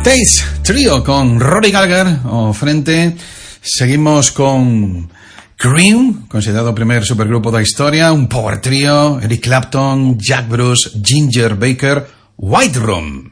Taste Trio con Rory Gallagher o frente. Seguimos con Cream, considerado primer supergrupo da historia, un power trio, Eric Clapton, Jack Bruce, Ginger Baker, White Room.